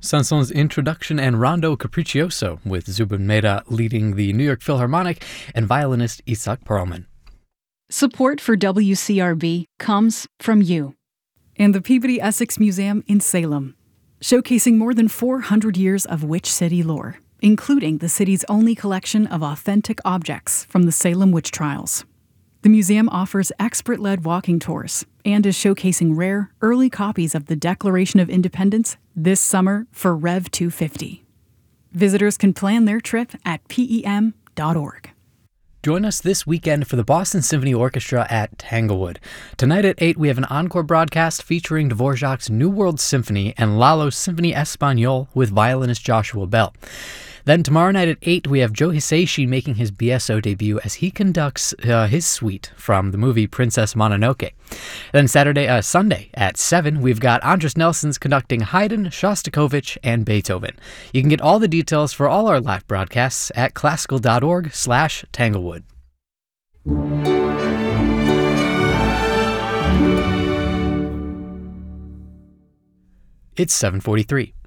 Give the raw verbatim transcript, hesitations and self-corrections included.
Saint-Saëns Introduction and Rondo Capriccioso, with Zubin Mehta leading the New York Philharmonic and violinist Itzhak Perlman. Support for W C R B comes from you and the Peabody Essex Museum in Salem, showcasing more than four hundred years of Witch City lore, including the city's only collection of authentic objects from the Salem witch trials. The museum offers expert-led walking tours and is showcasing rare, early copies of the Declaration of Independence this summer for Rev two fifty. Visitors can plan their trip at P E M dot org. Join us this weekend for the Boston Symphony Orchestra at Tanglewood. Tonight at eight, we have an encore broadcast featuring Dvorak's New World Symphony and Lalo's Symphony Espagnole with violinist Joshua Bell. Then tomorrow night at eight, we have Joe Hisaishi making his B S O debut as he conducts uh, his suite from the movie Princess Mononoke. Then Saturday, uh, Sunday at seven, we've got Andras Nelsons conducting Haydn, Shostakovich, and Beethoven. You can get all the details for all our live broadcasts at classical.org slash Tanglewood. It's seven forty-three.